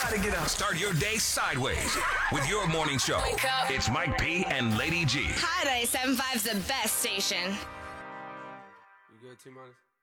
Everybody get up. Start your day sideways with your morning show. Wake up. It's Mike P and Lady G. Hi, 97.5's the best station. You good, T-Minus?